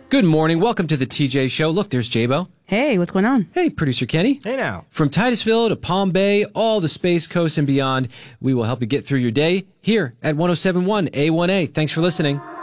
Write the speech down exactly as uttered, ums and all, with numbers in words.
Good morning. Welcome to the T J Show. Look, there's J-Bo. Hey, what's going on? Hey, Producer Kenny. Hey now. From Titusville to Palm Bay, all the Space Coast and beyond, we will help you get through your day here at one oh seven point one A one A. Thanks for listening.